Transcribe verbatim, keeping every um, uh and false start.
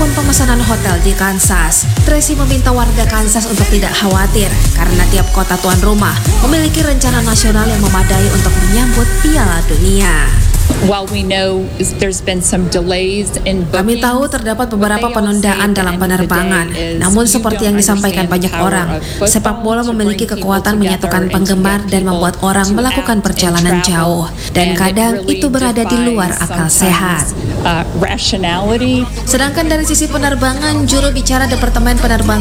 maupun pemesanan hotel di Kansas. Tracy meminta warga Kansas untuk tidak khawatir karena tiap kota tuan rumah memiliki rencana nasional yang memadai untuk menyambut Piala Dunia. While we know there's been some delays in Kami tahu terdapat beberapa penundaan dalam penerbangan, namun seperti yang disampaikan banyak orang, sepak bola memiliki kekuatan menyatukan penggemar dan membuat orang melakukan perjalanan jauh, dan kadang itu berada di luar akal sehat. Uh, rationality. Sedangkan dari sisi penerbangan, juru bicara Departemen Penerbangan